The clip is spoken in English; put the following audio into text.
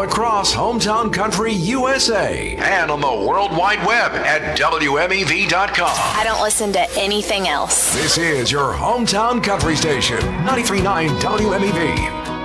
across Hometown Country USA and on the World Wide Web at WMEV.com. I don't listen to anything else. This is your Hometown Country Station, 93.9 WMEV.